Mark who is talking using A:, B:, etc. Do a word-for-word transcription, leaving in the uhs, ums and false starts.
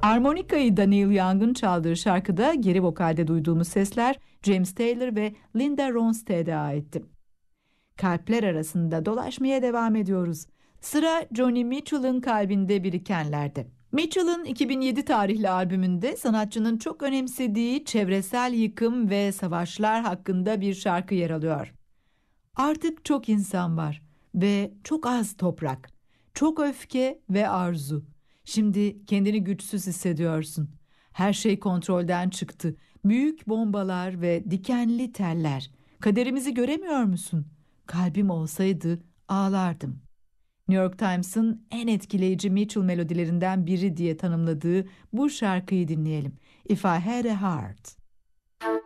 A: Armonikayı da Neil Young'un çaldığı şarkıda geri vokalde duyduğumuz sesler James Taylor ve Linda Ronstadt'e aitti. Kalpler arasında dolaşmaya devam ediyoruz. Sıra Joni Mitchell'ın kalbinde birikenlerde. Mitchell'ın iki bin yedi tarihli albümünde sanatçının çok önemsediği çevresel yıkım ve savaşlar hakkında bir şarkı yer alıyor. Artık çok insan var ve çok az toprak, çok öfke ve arzu. Şimdi kendini güçsüz hissediyorsun. Her şey kontrolden çıktı. Büyük bombalar ve dikenli teller. Kaderimizi göremiyor musun? Kalbim olsaydı ağlardım. New York Times'ın en etkileyici Mitchell melodilerinden biri diye tanımladığı bu şarkıyı dinleyelim. If I Had a Heart.